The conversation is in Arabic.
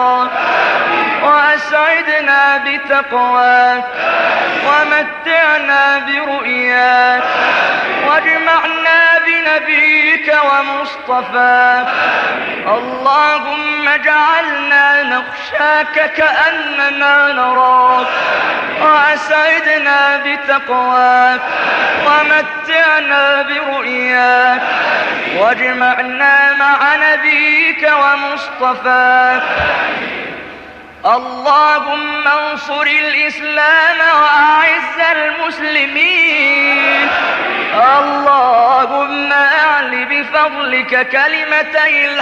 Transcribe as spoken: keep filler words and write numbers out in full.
وأسعدنا بتقواك ومتعنا برؤياك واجمعنا بنبيك ومصطفاك. اللهم اجعلنا نخشاك كأننا نراك وأسعدنا بتقواك ومتعنا برؤياك واجمعنا مع نبيك ومصطفاك. اللهم انصر الإسلام وأعز المسلمين. اللهم أعل بفضلك كلمتي الحق